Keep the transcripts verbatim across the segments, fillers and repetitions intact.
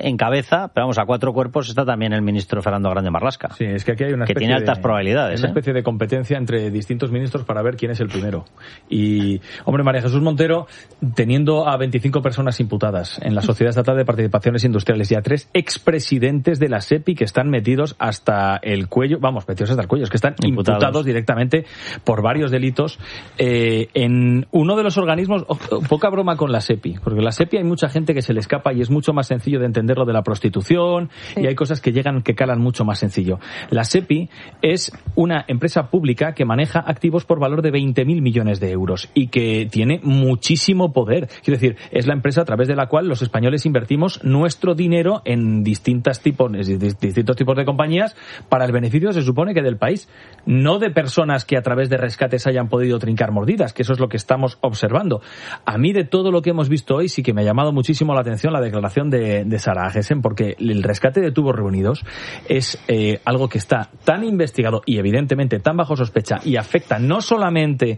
encabeza, pero vamos, a cuatro cuerpos está también el ministro Fernando Grande Marlaska. Sí, es que aquí hay una que especie tiene altas de, probabilidades. Una ¿eh? especie de competencia entre distintos ministros para ver quién es el primero. Y, hombre, María Jesús Montero, teniendo a veinticinco personas imputadas en la Sociedad Estatal de Participaciones Industriales y a tres expresidentes de la SEPI que están metidos hasta el cuello, vamos, metidos hasta el cuello, es que están imputados, imputados directamente por varios delitos eh, en uno de los organismos, oh, poca broma con la SEPI, porque la SEPI hay mucha gente que se le escapa y es mucho más sencillo de entender lo de la prostitución, sí. Y hay cosas que llegan, que calan mucho más sencillo. La SEPI es una empresa pública que maneja activos por valor de veinte mil millones de euros y que tiene muchísimo poder. Quiero decir, es la empresa a través de la cual los españoles invertimos nuestro dinero en distintas tipos, distintos tipos de compañías para el beneficio, se supone, que del país, no de personas que a través de rescates hayan podido trincar mordidas, que eso es lo que estamos observando. A mí, de todo lo que hemos visto hoy, sí que me ha llamado muchísimo la atención la declaración de, de Sara Agesen, porque el rescate de tubos reunidos es eh, algo que está tan investigado y evidentemente tan bajo sospecha y afecta no solamente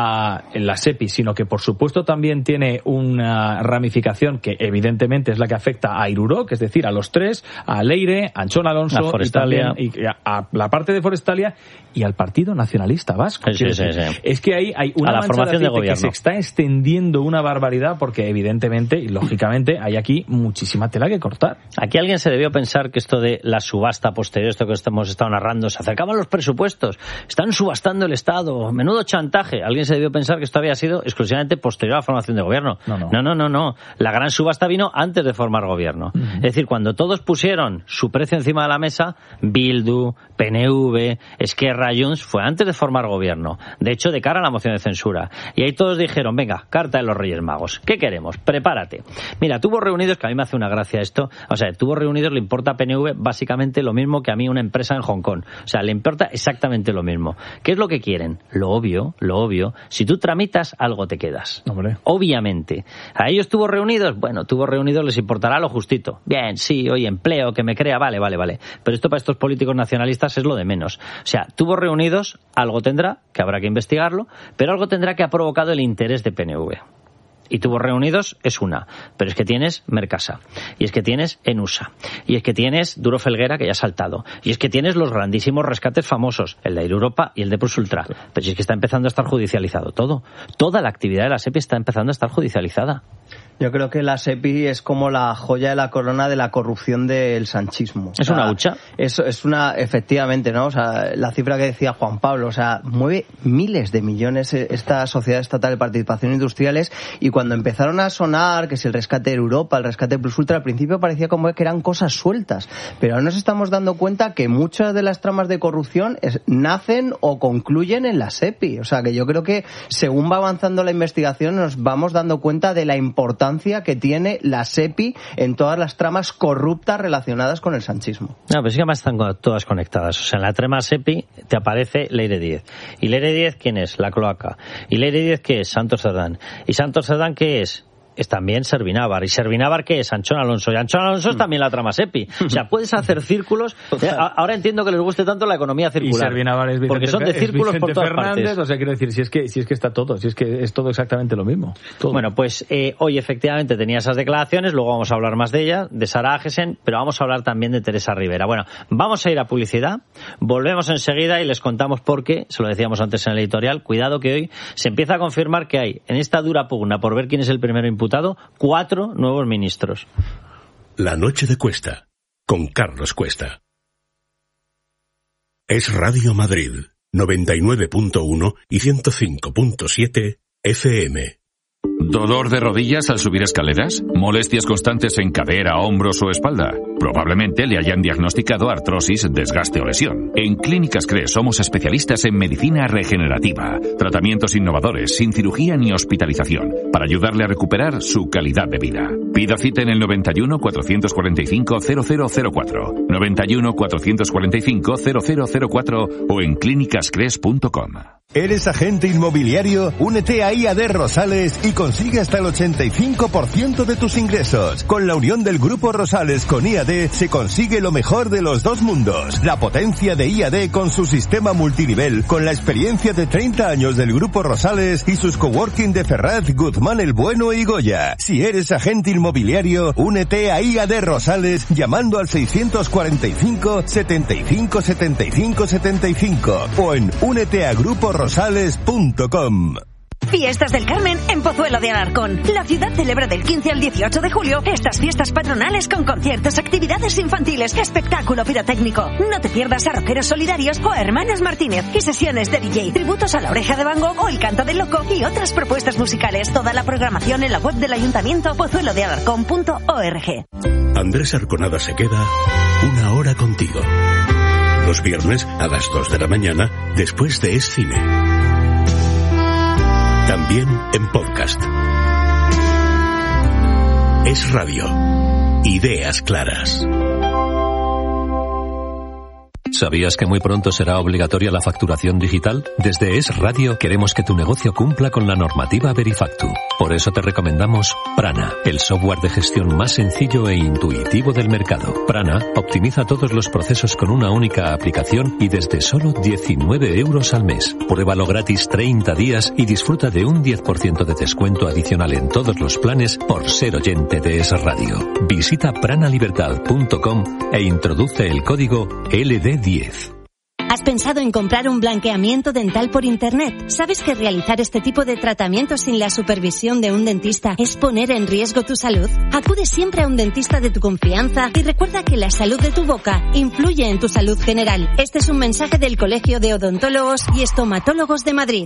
a la SEPI, sino que por supuesto también tiene una ramificación que evidentemente es la que afecta a Iruroc, es decir, a los tres, a Leire, a Anchón Alonso, a Forestalia, y, también, y a, a la parte de Forestalia y al Partido Nacionalista Vasco. Sí, sí, sí. Es que ahí hay una a la mancha formación de, de gobierno que se está extendiendo una barbaridad porque evidentemente y lógicamente hay aquí muchísima tela que cortar. Aquí alguien se debió pensar que esto de la subasta posterior, esto que hemos estado narrando, se acercaban los presupuestos, están subastando el Estado, menudo chantaje. Alguien se debió pensar que esto había sido exclusivamente posterior a la formación de gobierno. No, no, no, no, no. no. La gran subasta vino antes de formar gobierno. Uh-huh. Es decir, cuando todos pusieron su precio encima de la mesa, Bildu, P N V, Esquerra, Junts, fue antes de formar gobierno. De hecho, de cara a la moción de censura. Y ahí todos dijeron, venga, carta de los Reyes Magos. ¿Qué queremos? Prepárate. Mira, Tubos Reunidos, que a mí me hace una gracia esto, o sea, Tubos Reunidos le importa a P N V básicamente lo mismo que a mí una empresa en Hong Kong. O sea, le importa exactamente lo mismo. ¿Qué es lo que quieren? Lo obvio, lo obvio. Si tú tramitas, algo te quedas. Hombre. Obviamente. ¿A ellos Tubos Reunidos? Bueno, Tubos Reunidos les importará lo justito. Bien, sí, oye, empleo, que me crea, vale, vale, vale. Pero esto para estos políticos nacionalistas es lo de menos. O sea, Tubos Reunidos algo tendrá, que habrá que investigarlo, pero algo tendrá que ha provocado el interés de P N V. Y Tubos Reunidos es una, pero es que tienes Mercasa, y es que tienes Enusa, y es que tienes Duro Felguera, que ya ha saltado, y es que tienes los grandísimos rescates famosos, el de Air Europa y el de Plus Ultra, pero si es que está empezando a estar judicializado todo. Toda la actividad de la SEPI está empezando a estar judicializada. Yo creo que la SEPI es como la joya de la corona de la corrupción del sanchismo. ¿Es o sea, una hucha? Es, es una, efectivamente, ¿no? O sea, la cifra que decía Juan Pablo, o sea, mueve miles de millones esta Sociedad Estatal de Participaciones Industriales, y cuando empezaron a sonar, que si el rescate de Europa, el rescate Plus Ultra, al principio parecía como que eran cosas sueltas. Pero ahora nos estamos dando cuenta que muchas de las tramas de corrupción es, nacen o concluyen en la SEPI. O sea, que yo creo que según va avanzando la investigación nos vamos dando cuenta de la importancia que tiene la SEPI en todas las tramas corruptas relacionadas con el sanchismo. No, pero es que además están todas conectadas. O sea, en la trama SEPI te aparece Leire Díez. ¿Y Leire Díez quién es? La cloaca. ¿Y Leire Díez qué es? Santos Cerdán. ¿Y Santos Cerdán qué es? Es también Servinávar. ¿Y Servinávar qué es? Anchón Alonso. Y Anchón Alonso es también la trama SEPI. O sea, puedes hacer círculos. Ahora entiendo que les guste tanto la economía circular. Y Servinávar es Vicente, porque son de círculos por todas Fernández, partes. O sea, quiero decir, si es que si es que está todo, si es que es todo exactamente lo mismo. Todo. Bueno, pues eh, hoy efectivamente tenía esas declaraciones, luego vamos a hablar más de ella, de Sara Agesen, pero vamos a hablar también de Teresa Rivera. Bueno, vamos a ir a publicidad, volvemos enseguida y les contamos por qué, se lo decíamos antes en el editorial, cuidado que hoy se empieza a confirmar que hay, en esta dura pugna por ver quién es el primero imputado, cuatro nuevos ministros. La noche de Cuesta, con Carlos Cuesta. Es Radio Madrid, noventa y nueve punto uno y ciento cinco punto siete F M. ¿Dolor de rodillas al subir escaleras? ¿Molestias constantes en cadera, hombros o espalda? Probablemente le hayan diagnosticado artrosis, desgaste o lesión. En Clínicas Cres somos especialistas en medicina regenerativa, tratamientos innovadores, sin cirugía ni hospitalización, para ayudarle a recuperar su calidad de vida. Pida cita en el noventa y uno, cuatrocientos cuarenta y cinco, cero cero cero cuatro, noventa y uno, cuatrocientos cuarenta y cinco, cero cero cero cuatro o en clínicas cres punto com. ¿Eres agente inmobiliario? Únete a I A D Rosales y consigue hasta el ochenta y cinco por ciento de tus ingresos. Con la unión del Grupo Rosales con I A D D se consigue lo mejor de los dos mundos. La potencia de I A D con su sistema multinivel, con la experiencia de treinta años del Grupo Rosales y sus coworking de Ferraz, Guzmán el Bueno y Goya. Si eres agente inmobiliario, únete a I A D Rosales llamando al seiscientos cuarenta y cinco, setenta y cinco, setenta y cinco, setenta y cinco o en únete a grupo rosales punto com. Fiestas del Carmen en Pozuelo de Alarcón. La ciudad celebra del quince al dieciocho de julio estas fiestas patronales con conciertos, actividades infantiles, espectáculo pirotécnico. No te pierdas a Rockeros Solidarios o a Hermanos Martínez y sesiones de D J, tributos a La Oreja de Van Gogh o El Canto del Loco y otras propuestas musicales. Toda la programación en la web del Ayuntamiento pozuelo de alarcón punto org. Andrés Arconada se queda una hora contigo. Los viernes a las dos de la mañana después de Es Cine. También en podcast. Es Radio. Ideas claras. ¿Sabías que muy pronto será obligatoria la facturación digital? Desde Es Radio queremos que tu negocio cumpla con la normativa Verifactu. Por eso te recomendamos Prana, el software de gestión más sencillo e intuitivo del mercado. Prana optimiza todos los procesos con una única aplicación y desde solo diecinueve euros al mes. Pruébalo gratis treinta días y disfruta de un diez por ciento de descuento adicional en todos los planes por ser oyente de Es Radio. Visita prana libertad punto com e introduce el código L D diez. ¿Has pensado en comprar un blanqueamiento dental por internet? ¿Sabes que realizar este tipo de tratamientos sin la supervisión de un dentista es poner en riesgo tu salud? Acude siempre a un dentista de tu confianza y recuerda que la salud de tu boca influye en tu salud general. Este es un mensaje del Colegio de Odontólogos y Estomatólogos de Madrid.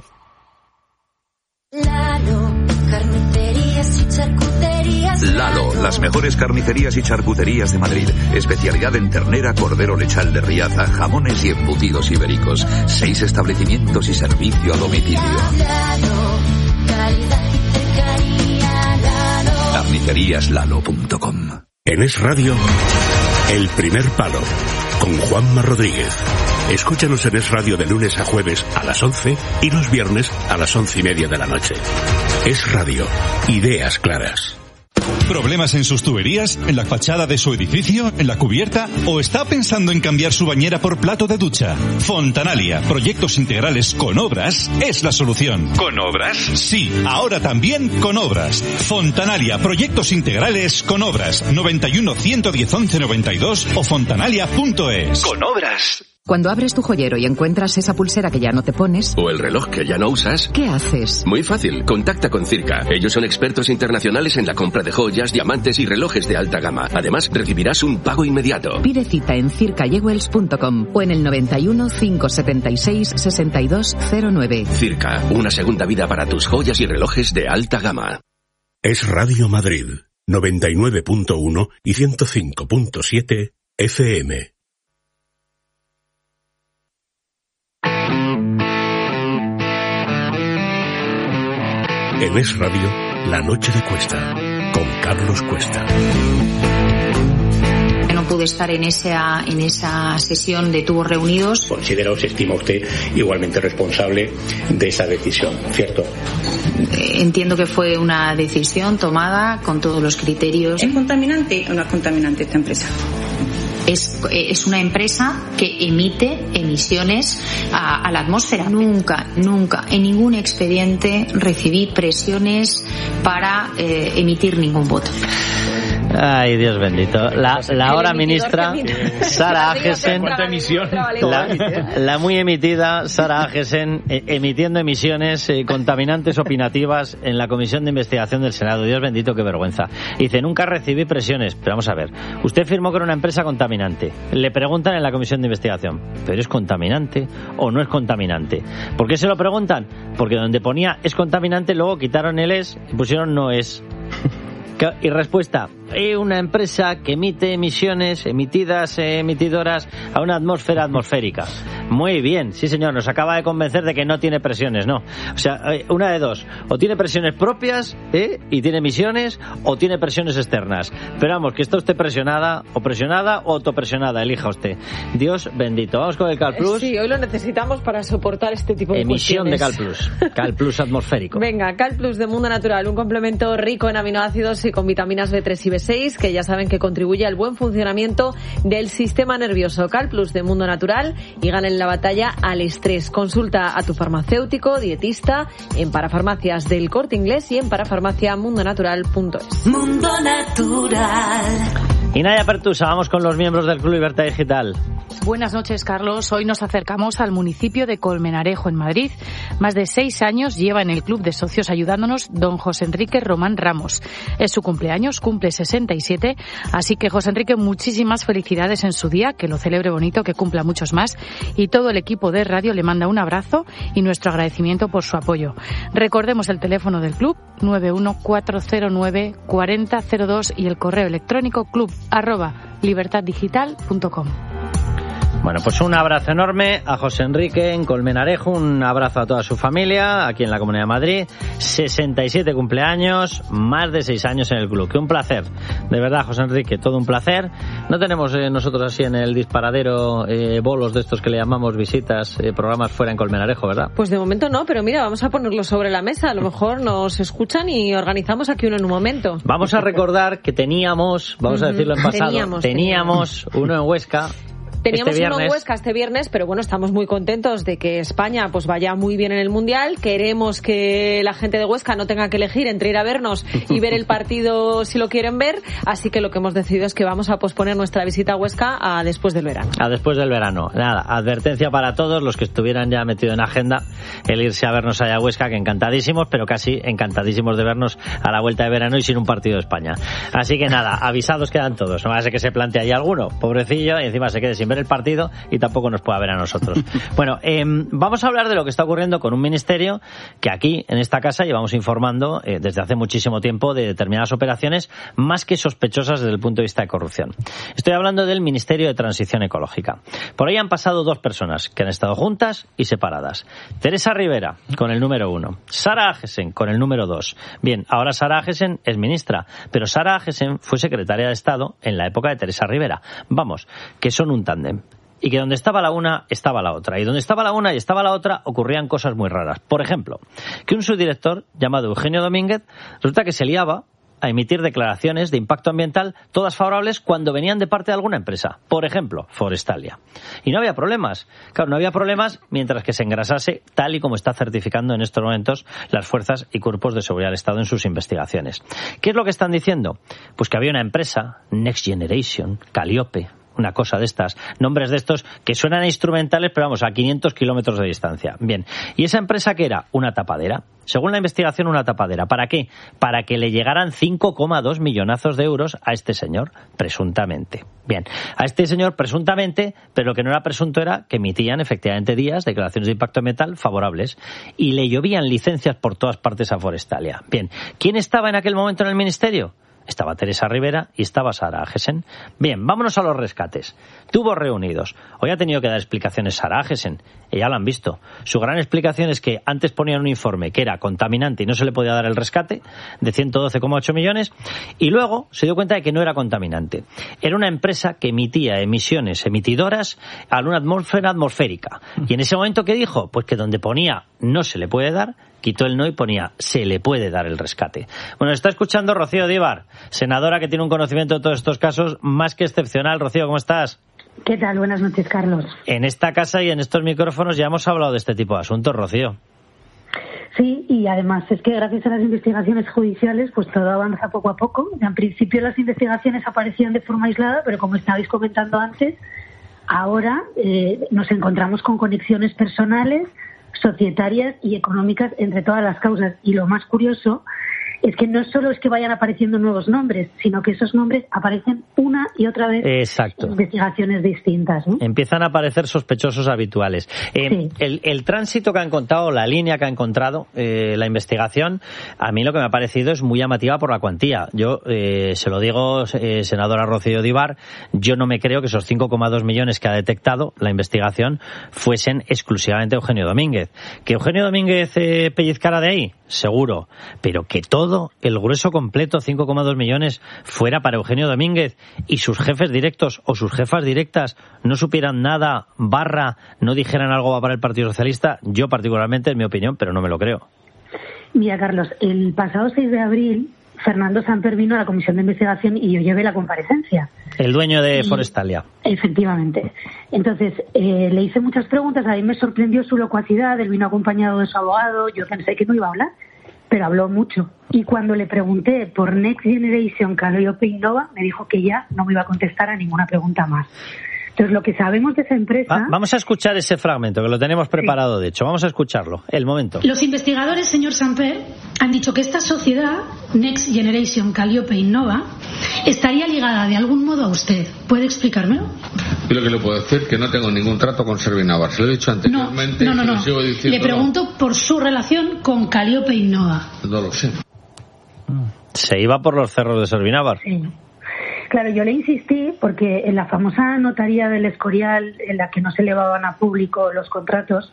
Lalo, carnicerías y charcuterías. Lalo, las mejores carnicerías y charcuterías de Madrid. Especialidad en ternera, cordero lechal de Riaza, jamones y embutidos ibéricos. Seis establecimientos y servicio a domicilio. Lalo, calidad y cercanía. Lalo. carnicerías lalo punto com. En Es Radio, El Primer Palo, con Juanma Rodríguez. Escúchanos en Es Radio de lunes a jueves a las once y los viernes a las once y media de la noche. Es Radio. Ideas claras. ¿Problemas en sus tuberías? ¿En la fachada de su edificio? ¿En la cubierta? ¿O está pensando en cambiar su bañera por plato de ducha? Fontanalia, proyectos integrales con obras, es la solución. ¿Con obras? Sí, ahora también con obras. Fontanalia, proyectos integrales con obras. noventa y uno, ciento diez, once noventa y dos o fontanalia punto es. Con obras. Cuando abres tu joyero y encuentras esa pulsera que ya no te pones... O el reloj que ya no usas... ¿Qué haces? Muy fácil, contacta con Circa. Ellos son expertos internacionales en la compra de joyas, diamantes y relojes de alta gama. Además, recibirás un pago inmediato. Pide cita en circa jewels punto com o en el noventa y uno, cinco setenta y seis, sesenta y dos cero nueve. Circa, una segunda vida para tus joyas y relojes de alta gama. Es Radio Madrid, noventa y nueve punto uno y ciento cinco punto siete F M. En Es Radio, La Noche de Cuesta, con Carlos Cuesta. No pude estar en esa, en esa sesión de tubos reunidos. ¿Considera o se estima usted igualmente responsable de esa decisión, cierto? Entiendo que fue una decisión tomada con todos los criterios. ¿Es contaminante o no es contaminante esta empresa? Es, es una empresa que emite emisiones a, a la atmósfera. Nunca, nunca, en ningún expediente recibí presiones para eh, emitir ningún voto. Ay, Dios bendito. La, la ahora ministra Sara Agesen, la, la muy emitida Sara Agesen, eh, emitiendo emisiones eh, contaminantes opinativas en la Comisión de Investigación del Senado. Dios bendito, qué vergüenza. Dice, nunca recibí presiones. Pero vamos a ver, usted firmó con una empresa contaminante. Le preguntan en la Comisión de Investigación, ¿pero es contaminante o no es contaminante? ¿Por qué se lo preguntan? Porque donde ponía es contaminante, luego quitaron el es y pusieron no es. Y respuesta, eh, una empresa que emite emisiones emitidas, eh, emitidoras a una atmósfera atmosférica. Muy bien, sí señor, nos acaba de convencer de que no tiene presiones, no. O sea, una de dos, o tiene presiones propias, ¿eh? Y tiene emisiones, o tiene presiones externas. Pero vamos, que está usted presionada, o presionada, o autopresionada, elija usted. Dios bendito. Vamos con el Cal Plus. Sí, hoy lo necesitamos para soportar este tipo de Emisión cuestiones. de Cal Plus, Cal Plus atmosférico. Venga, Cal Plus de Mundo Natural, un complemento rico en aminoácidos y con vitaminas B tres y B seis, que ya saben que contribuye al buen funcionamiento del sistema nervioso. Cal Plus de Mundo Natural y ganen la batalla al estrés. Consulta a tu farmacéutico, dietista, en Parafarmacias del Corte Inglés y en parafarmacia mundo natural punto es. Mundo Natural. Y Nadia Pertusa, vamos con los miembros del Club Libertad Digital. Buenas noches, Carlos. Hoy nos acercamos al municipio de Colmenarejo, en Madrid. Más de seis años lleva en el club de socios ayudándonos don José Enrique Román Ramos. Es su cumpleaños, cumple sesenta y siete, así que José Enrique, muchísimas felicidades en su día, que lo celebre bonito, que cumpla muchos más, y todo el equipo de radio le manda un abrazo y nuestro agradecimiento por su apoyo. Recordemos el teléfono del club, nueve uno cuatro cero nueve cuatro cero cero dos, y el correo electrónico club arroba libertaddigital punto com. Bueno, pues un abrazo enorme a José Enrique en Colmenarejo, un abrazo a toda su familia aquí en la Comunidad de Madrid. sesenta y siete cumpleaños, más de seis años en el club. Que un placer, de verdad, José Enrique, todo un placer. No tenemos eh, nosotros así en el disparadero eh, bolos de estos que le llamamos visitas, eh, programas fuera en Colmenarejo, ¿verdad? Pues de momento no, pero mira, vamos a ponerlo sobre la mesa. A lo mejor nos escuchan y organizamos aquí uno en un momento. Vamos a recordar que teníamos, vamos a decirlo en pasado, teníamos, teníamos uno en Huesca. Teníamos este uno en Huesca este viernes, pero bueno, estamos muy contentos de que España pues vaya muy bien en el Mundial. Queremos que la gente de Huesca no tenga que elegir entre ir a vernos y ver el partido si lo quieren ver, así que lo que hemos decidido es que vamos a posponer nuestra visita a Huesca a después del verano. A después del verano. Nada, advertencia para todos los que estuvieran ya metidos en agenda el irse a vernos allá a Huesca, que encantadísimos, pero casi encantadísimos de vernos a la vuelta de verano y sin un partido de España. Así que nada, avisados quedan todos. No va a ser que se plantee ahí alguno, pobrecillo, y encima se quede sin ver el partido y tampoco nos pueda ver a nosotros. Bueno, eh, vamos a hablar de lo que está ocurriendo con un ministerio que aquí, en esta casa, llevamos informando eh, desde hace muchísimo tiempo de determinadas operaciones más que sospechosas desde el punto de vista de corrupción. Estoy hablando del Ministerio de Transición Ecológica. Por ahí han pasado dos personas que han estado juntas y separadas. Teresa Rivera, con el número uno. Sara Agesen, con el número dos. Bien, ahora Sara Agesen es ministra, pero Sara Agesen fue secretaria de Estado en la época de Teresa Rivera. Vamos, que son un tándem. Y que donde estaba la una, estaba la otra. Y donde estaba la una y estaba la otra, ocurrían cosas muy raras. Por ejemplo, que un subdirector llamado Eugenio Domínguez resulta que se liaba a emitir declaraciones de impacto ambiental, todas favorables, cuando venían de parte de alguna empresa. Por ejemplo, Forestalia. Y no había problemas. Claro, no había problemas mientras que se engrasase, tal y como está certificando en estos momentos las fuerzas y cuerpos de seguridad del Estado en sus investigaciones. ¿Qué es lo que están diciendo? Pues que había una empresa, Next Generation, Calliope, una cosa de estas, nombres de estos que suenan instrumentales, pero vamos, a quinientos kilómetros de distancia. Bien, ¿y esa empresa qué era? Una tapadera. Según la investigación, una tapadera. ¿Para qué? Para que le llegaran cinco coma dos millonazos de euros a este señor, presuntamente. Bien, a este señor presuntamente, pero lo que no era presunto era que emitían efectivamente días declaraciones de impacto ambiental favorables y le llovían licencias por todas partes a Forestalia. Bien, ¿quién estaba en aquel momento en el ministerio? Estaba Teresa Rivera y estaba Sara Agesen. Bien, vámonos a los rescates. Tubos reunidos. Hoy ha tenido que dar explicaciones Sara Agesen. Ella lo han visto. Su gran explicación es que antes ponían un informe que era contaminante y no se le podía dar el rescate de ciento doce coma ocho millones y luego se dio cuenta de que no era contaminante. Era una empresa que emitía emisiones emitidoras a una atmósfera atmosférica. Y en ese momento, ¿qué dijo? Pues que donde ponía no se le puede dar, quitó el no y ponía se le puede dar el rescate. Bueno, está escuchando Rocío Díbar, senadora que tiene un conocimiento de todos estos casos más que excepcional. Rocío, ¿cómo estás? ¿Qué tal? Buenas noches, Carlos. En esta casa y en estos micrófonos ya hemos hablado de este tipo de asuntos, Rocío. Sí, y además es que gracias a las investigaciones judiciales pues todo avanza poco a poco. En principio las investigaciones aparecían de forma aislada, pero como estabais comentando antes, ahora eh, nos encontramos con conexiones personales, societarias y económicas entre todas las causas. Y lo más curioso es que no solo es que vayan apareciendo nuevos nombres, sino que esos nombres aparecen una y otra vez Exacto. en investigaciones distintas, ¿no? Empiezan a aparecer sospechosos habituales. Eh, Sí. el, el tránsito que ha encontrado, la línea que ha encontrado eh, la investigación, a mí lo que me ha parecido es muy llamativa por la cuantía. Yo, eh, se lo digo, eh, senadora Rocío Díbar, yo no me creo que esos cinco coma dos millones que ha detectado la investigación fuesen exclusivamente Eugenio Domínguez. ¿Que Eugenio Domínguez eh, pellizcara de ahí? Seguro. Pero que todo, el grueso completo, cinco coma dos millones, fuera para Eugenio Domínguez y sus jefes directos o sus jefas directas no supieran nada, barra, no dijeran algo para el Partido Socialista, yo particularmente, en mi opinión, pero no me lo creo. Mira, Carlos, el pasado seis de abril, Fernando Samper vino a la comisión de investigación y yo llevé la comparecencia. El dueño de Y- Forestalia. Efectivamente. Entonces, eh, le hice muchas preguntas, a mí me sorprendió su locuacidad, él vino acompañado de su abogado, yo pensé que no iba a hablar, pero habló mucho. Y cuando le pregunté por Next Generation Calliope Innova, me dijo que ya no me iba a contestar a ninguna pregunta más. Entonces, lo que sabemos de esa empresa... Va- vamos a escuchar ese fragmento, que lo tenemos preparado, de hecho. Vamos a escucharlo. El momento. Los investigadores, señor Samper, han dicho que esta sociedad, Next Generation Calliope Innova, estaría ligada de algún modo a usted. ¿Puede explicármelo? Yo lo que le puedo decir es que no tengo ningún trato con Servinavar. Se lo he dicho anteriormente. No, no, y no. lo sigo diciendo, Le pregunto por su relación con Calliope Innova. No, no lo sé. Se iba por los cerros de Servinávar. Sí. Claro, yo le insistí porque en la famosa notaría del Escorial, en la que no se elevaban a público los contratos,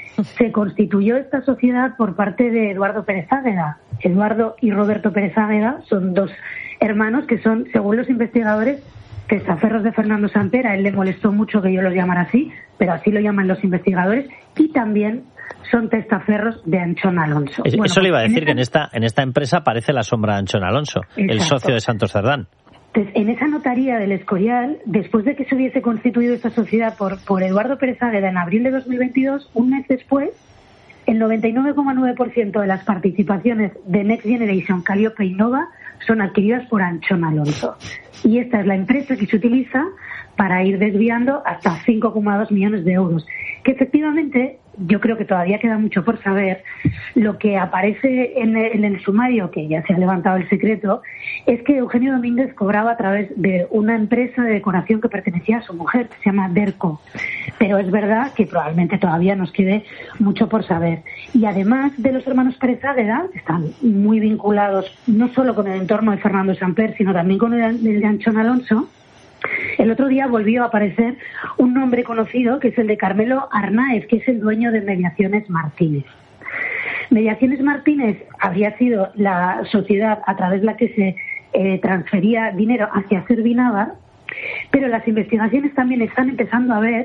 se constituyó esta sociedad por parte de Eduardo Pérez Águeda. Eduardo y Roberto Pérez Águeda son dos hermanos que son, según los investigadores, testaferros de Fernando Samper. A él le molestó mucho que yo los llamara así, pero así lo llaman los investigadores, y también son testaferros de Anchón Alonso. Es- Bueno, Eso le iba a pues, decir, en que en esta, en esta empresa aparece la sombra de Anchón Alonso, el Exacto. socio de Santos Cerdán. Entonces, en esa notaría del Escorial, después de que se hubiese constituido esta sociedad por, por Eduardo Pérez Águeda en abril de dos mil veintidós, un mes después, el noventa y nueve coma nueve por ciento de las participaciones de Next Generation Calliope Innova son adquiridas por Anchón Alonso. Y esta es la empresa que se utiliza para ir desviando hasta cinco coma dos millones de euros. Que efectivamente, yo creo que todavía queda mucho por saber. Lo que aparece en el, en el sumario, que ya se ha levantado el secreto, es que Eugenio Domínguez cobraba a través de una empresa de decoración que pertenecía a su mujer, que se llama Derco. Pero es verdad que probablemente todavía nos quede mucho por saber. Y además de los hermanos Pérez Águeda, que están muy vinculados no solo con el entorno de Fernando Samper, sino también con el, el de Anchón Alonso, el otro día volvió a aparecer un nombre conocido, que es el de Carmelo Arnaez, que es el dueño de Mediaciones Martínez. Mediaciones Martínez habría sido la sociedad a través de la que se eh, transfería dinero hacia Servinávar, pero las investigaciones también están empezando a ver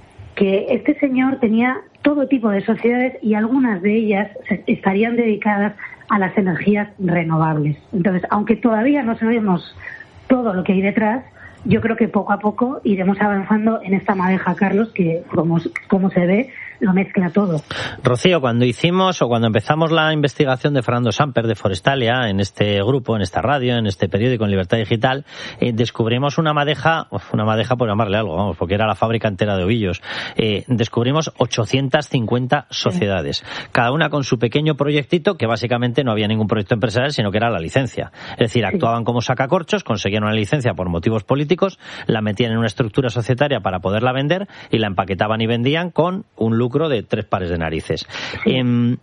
que este señor tenía todo tipo de sociedades y algunas de ellas se- estarían dedicadas a las energías renovables. Entonces, aunque todavía no sabemos todo lo que hay detrás, yo creo que poco a poco iremos avanzando en esta madeja, Carlos, que como, como se ve, lo mezcla todo. Rocío, cuando hicimos o cuando empezamos la investigación de Fernando Samper de Forestalia, en este grupo, en esta radio, en este periódico, en Libertad Digital, eh, descubrimos una madeja, uf, una madeja por llamarle algo, vamos, porque era la fábrica entera de ovillos. Eh, descubrimos ochocientas cincuenta sociedades, cada una con su pequeño proyectito, que básicamente no había ningún proyecto empresarial, sino que era la licencia. Es decir, actuaban como sacacorchos, conseguían una licencia por motivos políticos, la metían en una estructura societaria para poderla vender y la empaquetaban y vendían con un lucro de tres pares de narices. Eh,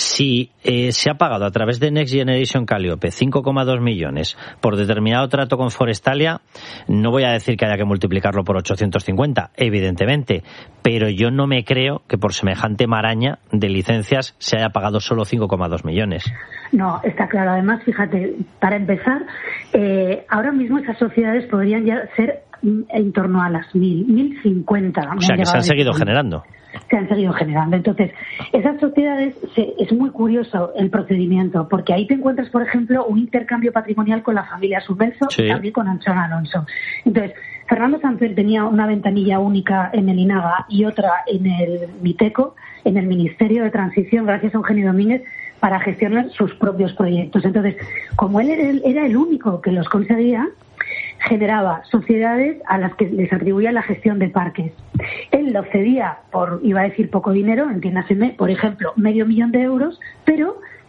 si eh, se ha pagado a través de Next Generation Calliope cinco coma dos millones por determinado trato con Forestalia, no voy a decir que haya que multiplicarlo por ochocientos cincuenta, evidentemente, pero yo no me creo que por semejante maraña de licencias se haya pagado solo cinco coma dos millones. No, está claro. Además, fíjate, para empezar, eh, ahora mismo esas sociedades podrían ya ser mm, en torno a las mil, mil cincuenta. O sea, que se han seguido generando. Se han seguido generando. Entonces, esas sociedades, se, es muy curioso el procedimiento, porque ahí te encuentras, por ejemplo, un intercambio patrimonial con la familia Subelso Sí. y también con Anchón Alonso. Entonces, Fernando Samper tenía una ventanilla única en el INAGA y otra en el MITECO, en el Ministerio de Transición, gracias a Eugenio Domínguez, para gestionar sus propios proyectos. Entonces, como él era el, era el único que los conseguía, generaba sociedades a las que les atribuía la gestión de parques. Él lo cedía por, iba a decir poco dinero, entiéndaseme, por ejemplo, medio millón de euros, pero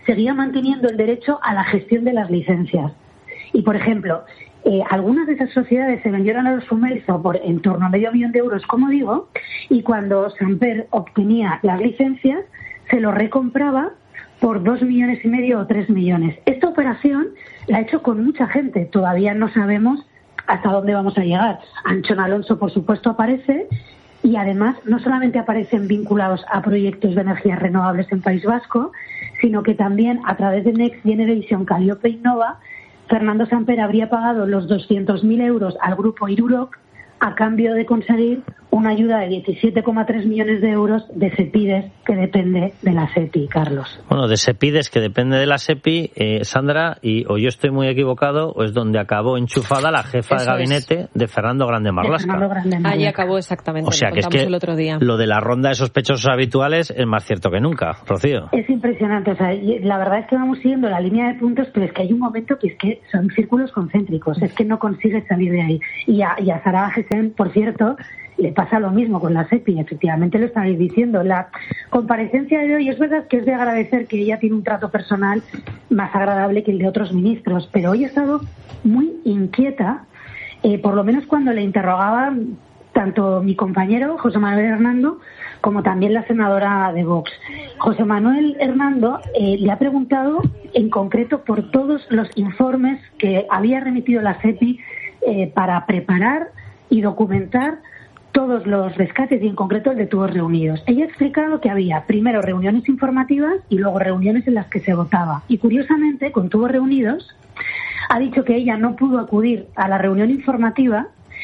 seguía manteniendo el derecho a la gestión de las licencias. Y, por ejemplo, eh, algunas de esas sociedades se vendieron a los Sumelso por en torno a medio millón de euros, como digo, y cuando Samper obtenía las licencias, se lo recompraba por dos millones y medio o tres millones. Esta operación la ha hecho con mucha gente. Todavía no sabemos hasta dónde vamos a llegar. Anchón Alonso, por supuesto, aparece, y además no solamente aparecen vinculados a proyectos de energías renovables en País Vasco, sino que también a través de Next Generation Calliope Innova, Fernando Samper habría pagado los doscientos mil euros al grupo Iruroc a cambio de conseguir una ayuda de diecisiete coma tres millones de euros de Sepides, que depende de la SEPI, Carlos. Bueno, de Sepides, que depende de la SEPI, eh, Sandra, y o yo estoy muy equivocado, o es donde acabó enchufada la jefa Eso de gabinete es. de Fernando Grande Marlaska. Allí acabó exactamente, O sea, lo que es contamos que el otro día. lo de la ronda de sospechosos habituales es más cierto que nunca, Rocío. Es impresionante, o sea, la verdad es que vamos siguiendo la línea de puntos, pero es que hay un momento que es que son círculos concéntricos, es que no consigues salir de ahí. Y a, y a Sara Agesen, por cierto, le pasa lo mismo con la SEPI, efectivamente lo estáis diciendo. La comparecencia de hoy es verdad que es de agradecer que ella tiene un trato personal más agradable que el de otros ministros, pero hoy he estado muy inquieta, eh, por lo menos cuando le interrogaba tanto mi compañero José Manuel Hernando como también la senadora de Vox. José Manuel Hernando eh, le ha preguntado en concreto por todos los informes que había remitido la SEPI eh, para preparar y documentar todos los rescates y en concreto el de Tubos Reunidos. Ella ha explicado que había primero reuniones informativas y luego reuniones en las que se votaba. Y curiosamente, con Tubos Reunidos, ha dicho que ella no pudo acudir a la reunión informativa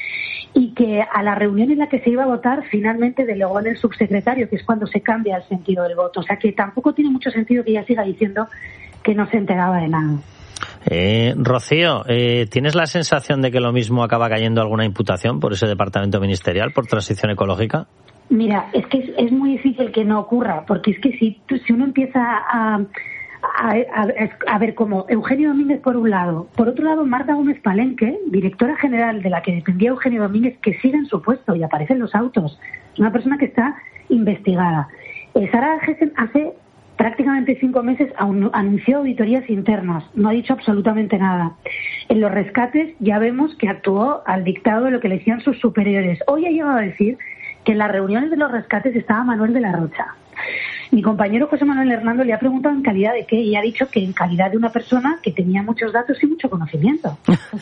y que a la reunión en la que se iba a votar finalmente delegó en el subsecretario, que es cuando se cambia el sentido del voto. O sea que tampoco tiene mucho sentido que ella siga diciendo que no se enteraba de nada. Eh, Rocío, eh, ¿tienes la sensación de que lo mismo acaba cayendo alguna imputación por ese departamento ministerial, por transición ecológica? Mira, es que es, es muy difícil que no ocurra, porque es que si, si uno empieza a, a, a, a ver como Eugenio Domínguez por un lado, por otro lado Marta Gómez Palenque, directora general de la que dependía Eugenio Domínguez, que sigue en su puesto y aparece en los autos, es una persona que está investigada. Eh, Sara Agesen hace prácticamente cinco meses anunció auditorías internas, no ha dicho absolutamente nada. En los rescates ya vemos que actuó al dictado de lo que le decían sus superiores. Hoy ha llegado a decir que en las reuniones de los rescates estaba Manuel de la Rocha. Mi compañero José Manuel Hernando le ha preguntado en calidad de qué y ha dicho que en calidad de una persona que tenía muchos datos y mucho conocimiento.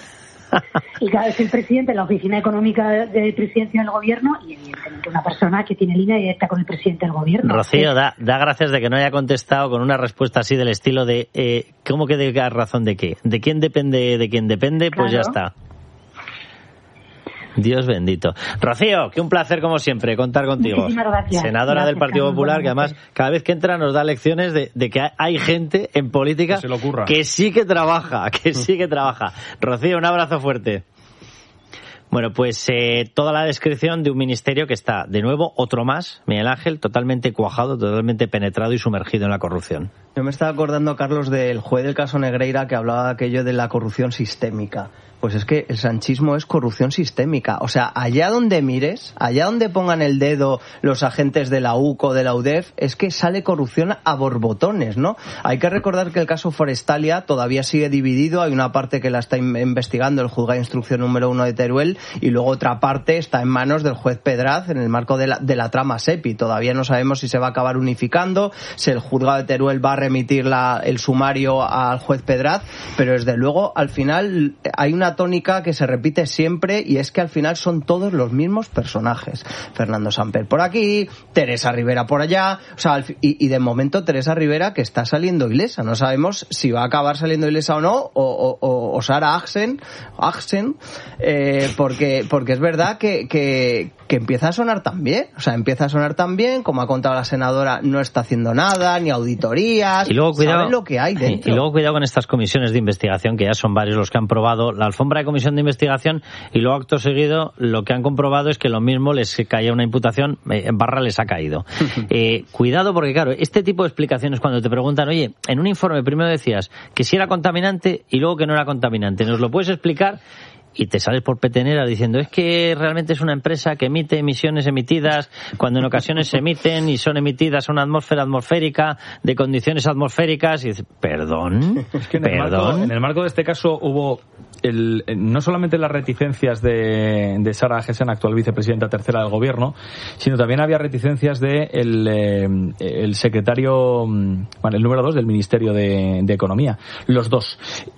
Y cada vez el presidente de la Oficina Económica de Presidencia del Gobierno y evidentemente una persona que tiene línea directa con el presidente del Gobierno. Rocío, da, da gracias de que no haya contestado con una respuesta así del estilo de eh, ¿cómo que de razón de qué? ¿De quién depende de quién depende? Pues claro. Ya está. Dios bendito. Rocío, que un placer como siempre contar contigo. Muchísimas gracias. Senadora gracias, del Partido Carlos, Popular, que además cada vez que entra nos da lecciones de, de que hay gente en política que, se le ocurra. que sí que trabaja, que sí que trabaja. Rocío, un abrazo fuerte. Bueno, pues eh, toda la descripción de un ministerio que está, de nuevo, otro más, Miguel Ángel, totalmente cuajado, totalmente penetrado y sumergido en la corrupción. Yo me estaba acordando, Carlos, del juez del caso Negreira que hablaba de aquello de la corrupción sistémica. Pues es que el sanchismo es corrupción sistémica. O sea, allá donde mires, allá donde pongan el dedo los agentes de la U C O, de la U D E F, es que sale corrupción a borbotones, ¿no? Hay que recordar que el caso Forestalia todavía sigue dividido. Hay una parte que la está investigando el juzgado de instrucción número uno de Teruel y luego otra parte está en manos del juez Pedraz en el marco de la, de la trama SEPI. Todavía no sabemos si se va a acabar unificando, si el juzgado de Teruel va a remitir la, el sumario al juez Pedraz, pero desde luego al final hay una tónica que se repite siempre y es que al final son todos los mismos personajes. Fernando Samper por aquí, Teresa Rivera por allá, o sea, y, y de momento Teresa Rivera que está saliendo ilesa. No sabemos si va a acabar saliendo ilesa o no, o, o, o, o Sara Agesen, Agsen, eh, porque, porque es verdad que, que, que empieza a sonar tan bien, o sea, empieza a sonar tan bien, como ha contado la senadora, no está haciendo nada, ni auditorías, y luego, cuidado, saben lo que hay dentro. Y luego cuidado con estas comisiones de investigación, que ya son varios los que han probado la alfombra de comisión de investigación y luego acto seguido lo que han comprobado es que lo mismo les caía una imputación, eh, en barra les ha caído. Eh, cuidado porque claro, este tipo de explicaciones cuando te preguntan, oye, en un informe primero decías que si era contaminante y luego que no era contaminante, ¿nos lo puedes explicar? y te sales por petenera diciendo es que realmente es una empresa que emite emisiones emitidas cuando en ocasiones se emiten y son emitidas a una atmósfera atmosférica de condiciones atmosféricas y dices, perdón, es que en el, perdón. Marco, en el marco de este caso hubo el, no solamente las reticencias de, de Sara Agesen, actual vicepresidenta tercera del gobierno, sino también había reticencias de el, eh, el secretario, bueno, el número dos del Ministerio de, de Economía, los dos.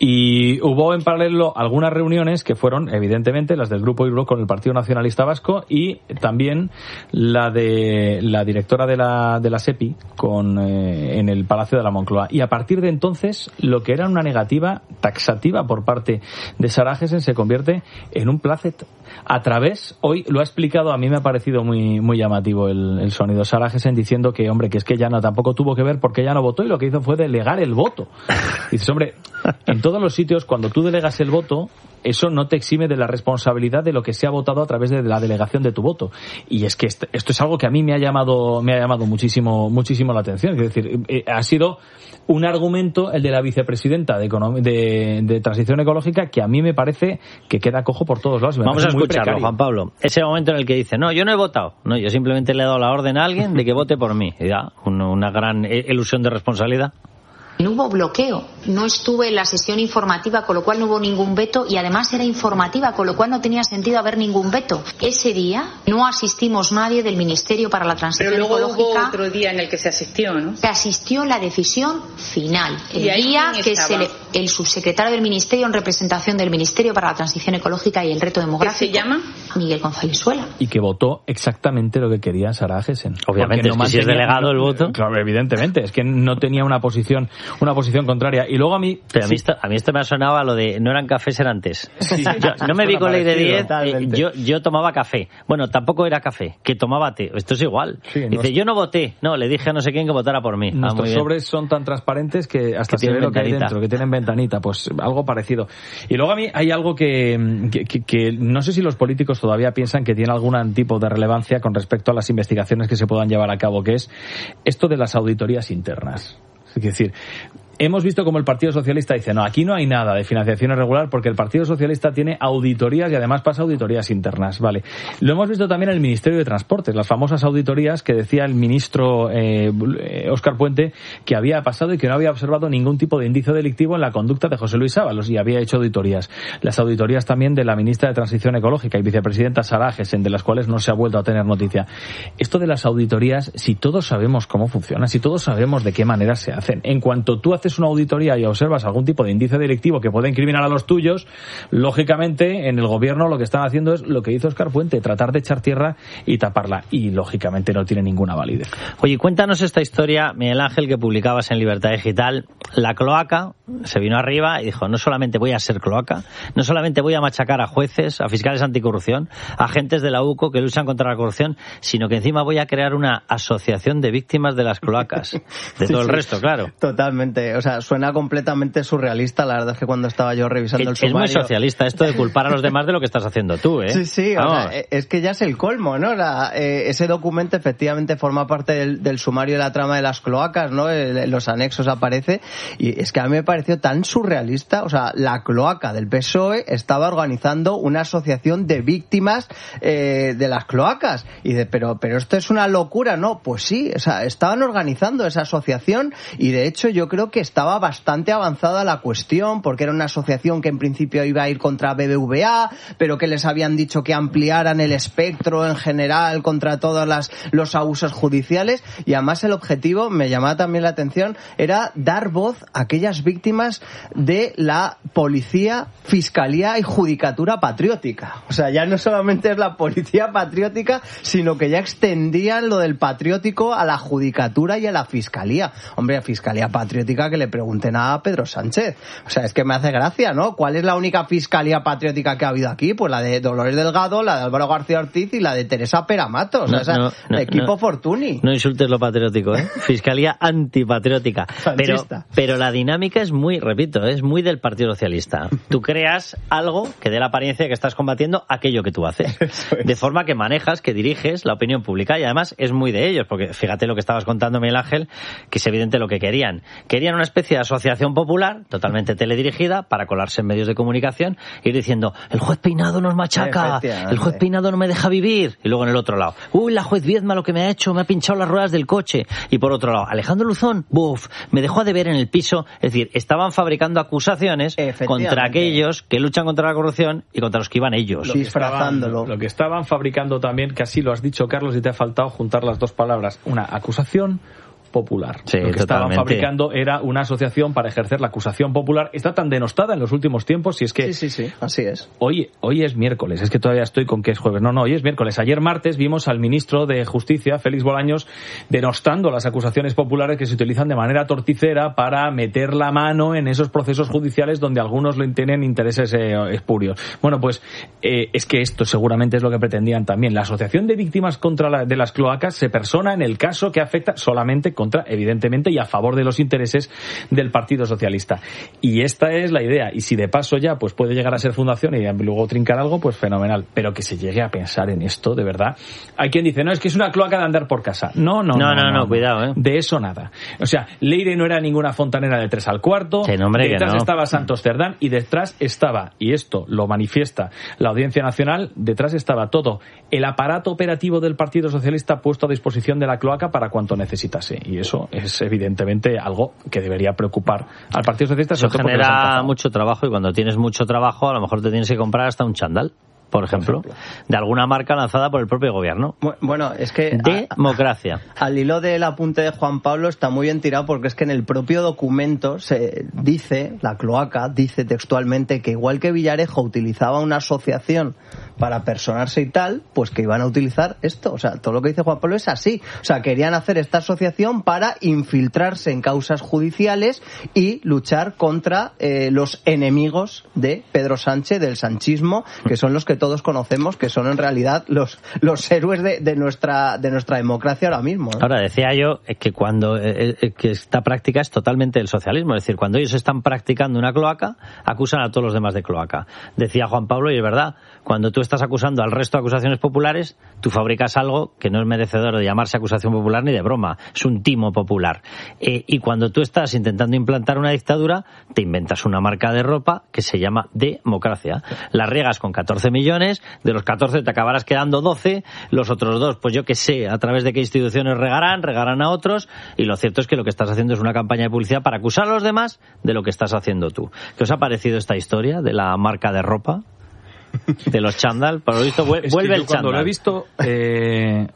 Y hubo en paralelo algunas reuniones que fueron, evidentemente, las del Grupo Irlo con el Partido Nacionalista Vasco y también la de la directora de la, de la SEPI con, eh, en el Palacio de la Moncloa. Y a partir de entonces, lo que era una negativa taxativa por parte de Sara Agesen se convierte en un placet. A través, hoy lo ha explicado, a mí me ha parecido muy muy llamativo el, el sonido. Sara Agesen diciendo que, hombre, que es que ella no tampoco tuvo que ver porque ella no votó y lo que hizo fue delegar el voto. Dices, hombre, en todos los sitios, cuando tú delegas el voto, eso no te exime de la responsabilidad de lo que se ha votado a través de la delegación de tu voto. Y es que esto, esto es algo que a mí me ha llamado me ha llamado muchísimo muchísimo la atención. Es decir, eh, ha sido un argumento, el de la vicepresidenta de, Econom- de, de Transición Ecológica, que a mí me parece que queda cojo por todos lados. Vamos a escucharlo, Juan Pablo. Ese momento en el que dice, no, yo no he votado. No, yo simplemente le he dado la orden a alguien de que vote por mí. Y ya, una, una gran ilusión de responsabilidad. No hubo bloqueo, no estuve en la sesión informativa, con lo cual no hubo ningún veto, y además era informativa, con lo cual no tenía sentido haber ningún veto. Ese día no asistimos nadie del Ministerio para la Transición Pero luego Ecológica. Hubo otro día en el que se asistió, ¿no? Se asistió la decisión final, el ¿Y ahí día quién que se estaba? le, el subsecretario del Ministerio en representación del Ministerio para la Transición Ecológica y el Reto Demográfico. ¿Qué se llama? Miguel González-Suela. Y que votó exactamente lo que quería Sara Agesen. Obviamente, no es que si es delegado el voto. Claro, evidentemente, es que no tenía una posición una posición contraria. Y luego a mí... Pero a, mí sí. esto, a mí esto me ha sonado a lo de no eran cafés, eran tés. Sí, yo, no me vi con ley de diez, eh, yo, yo tomaba café. Bueno, tampoco era café, que tomaba té. Esto es igual. Sí, Dice, nuestro... yo no voté. No, le dije a no sé quién que votara por mí. Nuestros ah, sobres son tan transparentes que hasta que se ve lo que hay ventanita. dentro, que tienen ventanita. Pues algo parecido. Y luego a mí hay algo que, que, que, que no sé si los políticos todavía piensan que tiene algún tipo de relevancia con respecto a las investigaciones que se puedan llevar a cabo, que es esto de las auditorías internas. Es decir, hemos visto como el Partido Socialista dice, no, aquí no hay nada de financiación irregular porque el Partido Socialista tiene auditorías y además pasa auditorías internas, ¿vale? Lo hemos visto también en el Ministerio de Transportes, las famosas auditorías que decía el ministro eh, Óscar Puente que había pasado y que no había observado ningún tipo de indicio delictivo en la conducta de José Luis Ábalos y había hecho auditorías. Las auditorías también de la ministra de Transición Ecológica y vicepresidenta Sara Agesen, de las cuales no se ha vuelto a tener noticia. Esto de las auditorías, si todos sabemos cómo funciona, si todos sabemos de qué manera se hacen, en cuanto tú haces una auditoría y observas algún tipo de índice delictivo que pueda incriminar a los tuyos, lógicamente en el gobierno lo que están haciendo es lo que hizo Óscar Puente, tratar de echar tierra y taparla, y lógicamente no tiene ninguna validez. Oye, cuéntanos esta historia, Miguel Ángel, que publicabas en Libertad Digital. La cloaca se vino arriba y dijo, no solamente voy a ser cloaca, no solamente voy a machacar a jueces, a fiscales anticorrupción, a agentes de la U C O que luchan contra la corrupción, sino que encima voy a crear una asociación de víctimas de las cloacas. De sí, todo el sí, resto, claro. Totalmente. O sea, suena completamente surrealista. La verdad es que cuando estaba yo revisando es, el sumario... Es muy socialista esto de culpar a los demás de lo que estás haciendo tú, ¿eh? Sí, sí. O sea, es que ya es el colmo, ¿no? La, eh, ese documento efectivamente forma parte del, del sumario de la trama de las cloacas, ¿no? En los anexos aparece. Y es que a mí me pareció tan surrealista. O sea, la cloaca del P S O E estaba organizando una asociación de víctimas eh, de las cloacas. Y de, pero, pero esto es una locura, ¿no? Pues sí, o sea, estaban organizando esa asociación y de hecho yo creo que estaba bastante avanzada la cuestión porque era una asociación que en principio iba a ir contra B B V A, pero que les habían dicho que ampliaran el espectro en general contra todos las, los abusos judiciales, y además el objetivo, me llamaba también la atención, era dar voz a aquellas víctimas de la policía, fiscalía y judicatura patriótica. O sea, ya no solamente es la policía patriótica, sino que ya extendían lo del patriótico a la judicatura y a la fiscalía. Hombre, a fiscalía patriótica que le pregunten a Pedro Sánchez. O sea, es que me hace gracia, ¿no? ¿Cuál es la única fiscalía patriótica que ha habido aquí? Pues la de Dolores Delgado, la de Álvaro García Ortiz y la de Teresa Peramato. O sea, no, esa, no, no, equipo no, Fortuny. No insultes lo patriótico, ¿eh? Fiscalía antipatriótica. Pero, pero la dinámica es muy, repito, es muy del Partido Socialista. Tú creas algo que dé la apariencia de que estás combatiendo aquello que tú haces. Es. De forma que manejas, que diriges la opinión pública, y además es muy de ellos, porque fíjate lo que estabas contando, Miguel Ángel, que es evidente lo que querían. Querían una especie de asociación popular, totalmente teledirigida, para colarse en medios de comunicación y ir diciendo, el juez Peinado nos machaca, el juez Peinado no me deja vivir. Y luego en el otro lado, uy, la juez Viedma lo que me ha hecho, me ha pinchado las ruedas del coche. Y por otro lado, Alejandro Luzón, buf, me dejó a deber en el piso. Es decir, estaban fabricando acusaciones contra aquellos que luchan contra la corrupción y contra los que iban ellos. Lo que estaban, lo que estaban fabricando también, que así lo has dicho, Carlos, y te ha faltado juntar las dos palabras, una acusación popular. Sí, lo que totalmente. estaban fabricando era una asociación para ejercer la acusación popular. Está tan denostada en los últimos tiempos, si es que... Sí, sí, sí, así es. Hoy, hoy es miércoles, es que todavía estoy con que es jueves. No, no, hoy es miércoles. Ayer martes vimos al ministro de Justicia, Félix Bolaños, denostando las acusaciones populares que se utilizan de manera torticera para meter la mano en esos procesos judiciales donde algunos tienen intereses eh, espurios. Bueno, pues eh, es que esto seguramente es lo que pretendían también. La Asociación de Víctimas contra la, de las Cloacas se persona en el caso que afecta solamente con contra, evidentemente, y a favor de los intereses del Partido Socialista. Y esta es la idea. Y si de paso ya pues puede llegar a ser fundación y luego trincar algo, pues fenomenal. Pero que se llegue a pensar en esto, de verdad. Hay quien dice, no, es que es una cloaca de andar por casa. No, no, no. No, no, no, no cuidado, ¿eh? De eso nada. O sea, Leire no era ninguna fontanera de tres al cuarto. Sí, no, hombre, detrás que no. estaba Santos Cerdán y detrás estaba, y esto lo manifiesta la Audiencia Nacional, detrás estaba todo el aparato operativo del Partido Socialista puesto a disposición de la cloaca para cuanto necesitase. Y eso es evidentemente algo que debería preocupar al Partido Socialista. Eso genera mucho trabajo y cuando tienes mucho trabajo a lo mejor te tienes que comprar hasta un chándal, por ejemplo, por ejemplo, de alguna marca lanzada por el propio gobierno. Bueno, es que... Democracia. A, al hilo del apunte de Juan Pablo está muy bien tirado porque es que en el propio documento se dice, la cloaca dice textualmente que igual que Villarejo utilizaba una asociación para personarse y tal, pues que iban a utilizar esto. O sea, todo lo que dice Juan Pablo es así. O sea, querían hacer esta asociación para infiltrarse en causas judiciales y luchar contra eh, los enemigos de Pedro Sánchez, del sanchismo, que son los que todos conocemos, que son en realidad los los héroes de, de nuestra de nuestra democracia ahora mismo, ¿no? Ahora, decía yo que cuando eh, eh, que esta práctica es totalmente el socialismo, es decir, cuando ellos están practicando una cloaca, acusan a todos los demás de cloaca. Decía Juan Pablo, y es verdad, cuando tú estás acusando al resto de acusaciones populares, tú fabricas algo que no es merecedor de llamarse acusación popular ni de broma, es un timo popular. Eh, y cuando tú estás intentando implantar una dictadura, te inventas una marca de ropa que se llama democracia. La riegas con catorce millones, de los catorce te acabarás quedando doce, los otros dos, pues yo qué sé, a través de qué instituciones regarán, regarán a otros, y lo cierto es que lo que estás haciendo es una campaña de publicidad para acusar a los demás de lo que estás haciendo tú. ¿Qué os ha parecido esta historia de la marca de ropa? De los chándal, por lo visto vuelve es que yo el chándal. Cuando lo he visto, eh,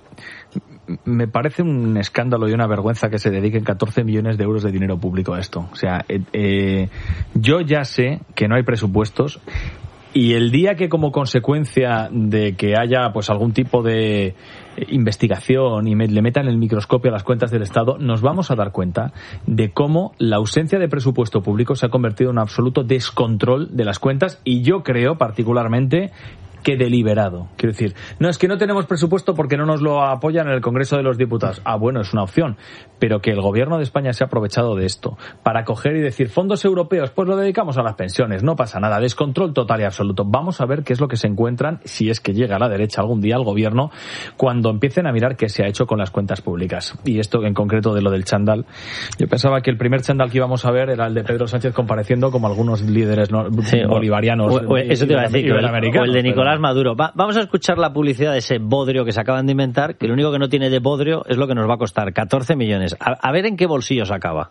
me parece un escándalo y una vergüenza que se dediquen catorce millones de euros de dinero público a esto. O sea, eh, eh, yo ya sé que no hay presupuestos. Y el día que, como consecuencia de que haya pues algún tipo de investigación y me, le metan el microscopio a las cuentas del Estado, nos vamos a dar cuenta de cómo la ausencia de presupuesto público se ha convertido en un absoluto descontrol de las cuentas, y yo creo particularmente que deliberado. Quiero decir, no es que no tenemos presupuesto porque no nos lo apoyan en el Congreso de los Diputados. Ah, bueno, es una opción. Pero que el Gobierno de España se ha aprovechado de esto para coger y decir, fondos europeos, pues lo dedicamos a las pensiones, no pasa nada, descontrol total y absoluto. Vamos a ver qué es lo que se encuentran, si es que llega a la derecha algún día al Gobierno, cuando empiecen a mirar qué se ha hecho con las cuentas públicas. Y esto en concreto de lo del chándal. Yo pensaba que el primer chándal que íbamos a ver era el de Pedro Sánchez compareciendo como algunos líderes no, sí, bolivarianos. O, o, eso te iba a decir, o el, o el de Nicolás Maduro. Va, vamos a escuchar la publicidad de ese bodrio que se acaban de inventar, que lo único que no tiene de bodrio es lo que nos va a costar, catorce millones. A, a ver en qué bolsillos acaba.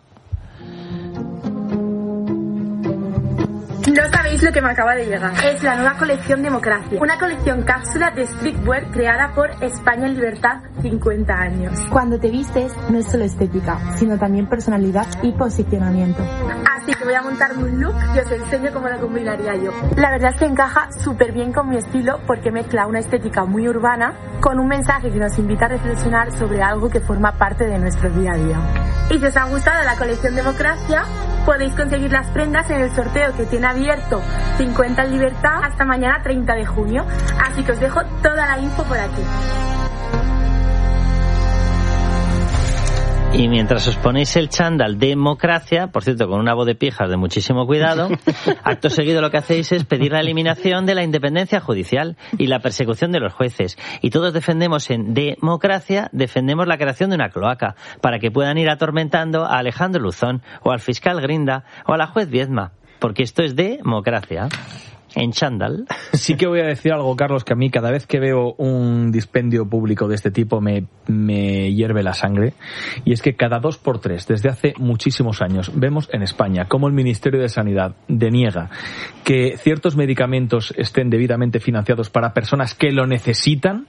No sabéis lo que me acaba de llegar. Es la nueva colección Democracia. Una colección cápsula de streetwear creada por España en Libertad cincuenta años. Cuando te vistes, no es solo estética, sino también personalidad y posicionamiento. Así que voy a montarme un look y os enseño cómo lo combinaría yo. La verdad es que encaja súper bien con mi estilo porque mezcla una estética muy urbana con un mensaje que nos invita a reflexionar sobre algo que forma parte de nuestro día a día. Y si os ha gustado la colección Democracia, podéis conseguir las prendas en el sorteo que tiene abierto cincuenta en Libertad hasta mañana treinta de junio. Así que os dejo toda la info por aquí. Y mientras os ponéis el chándal democracia, por cierto, con una voz de pijas de muchísimo cuidado, acto seguido lo que hacéis es pedir la eliminación de la independencia judicial y la persecución de los jueces. Y todos defendemos en democracia, defendemos la creación de una cloaca, para que puedan ir atormentando a Alejandro Luzón, o al fiscal Grinda, o a la juez Viedma. Porque esto es democracia. En chándal. Sí que voy a decir algo, Carlos, que a mí cada vez que veo un dispendio público de este tipo me, me hierve la sangre. Y es que cada dos por tres, desde hace muchísimos años, vemos en España cómo el Ministerio de Sanidad deniega que ciertos medicamentos estén debidamente financiados para personas que lo necesitan,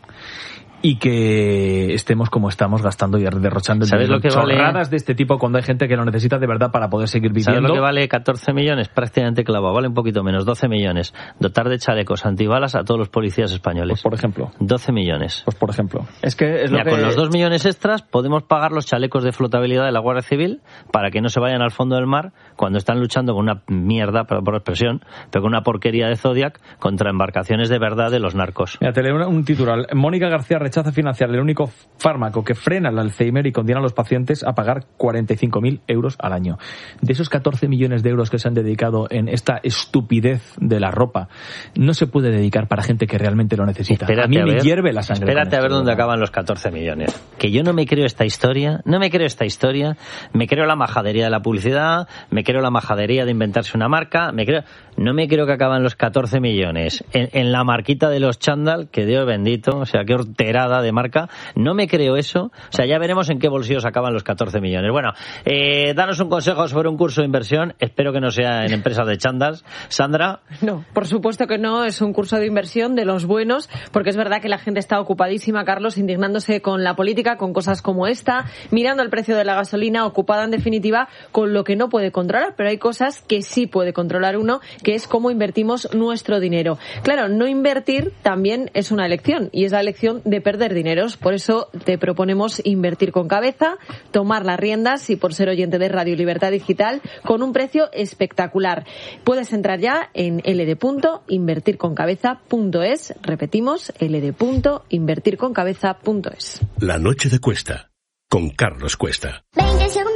y que estemos como estamos gastando y derrochando ¿Sabes lo que chorradas vale? de este tipo cuando hay gente que lo necesita de verdad para poder seguir viviendo. ¿Sabes lo que vale catorce millones? Prácticamente clavado, vale un poquito menos, doce millones. Dotar de chalecos antibalas a todos los policías españoles. Pues por ejemplo. doce millones. Pues por ejemplo. Es que es lo Mira, que... con los dos millones extras podemos pagar los chalecos de flotabilidad de la Guardia Civil para que no se vayan al fondo del mar cuando están luchando con una mierda, por, por expresión, pero con una porquería de Zodiac contra embarcaciones de verdad de los narcos. Mira, te leo un titular. Mónica García rechaza financiar el único fármaco que frena el Alzheimer y condena a los pacientes a pagar cuarenta y cinco mil euros al año. De esos catorce millones de euros que se han dedicado en esta estupidez de la ropa, no se puede dedicar para gente que realmente lo necesita. Espérate a mí a me ver, hierve la sangre. Espérate a ver dónde acaban los catorce millones. Que yo no me creo esta historia, no me creo esta historia, me creo la majadería de la publicidad, me creo la majadería de inventarse una marca, me creo, no me creo que acaban los catorce millones en, en la marquita de los chándal, que Dios bendito, o sea, qué horterada de marca. No me creo eso. O sea, ya veremos en qué bolsillos acaban los catorce millones. Bueno, eh, danos un consejo sobre un curso de inversión. Espero que no sea en empresas de chándals. Sandra. No, por supuesto que no. Es un curso de inversión de los buenos, porque es verdad que la gente está ocupadísima, Carlos, indignándose con la política, con cosas como esta, mirando el precio de la gasolina, ocupada en definitiva con lo que no puede controlar. Pero hay cosas que sí puede controlar uno, que es cómo invertimos nuestro dinero. Claro, no invertir también es una elección, y es la elección de perder dineros. Por eso te proponemos invertir con cabeza, tomar las riendas y por ser oyente de Radio Libertad Digital con un precio espectacular. Puedes entrar ya en l d punto invertir con cabeza punto es. Repetimos, l d punto invertir con cabeza punto es. La noche de Cuesta, con Carlos Cuesta. veinte segundos.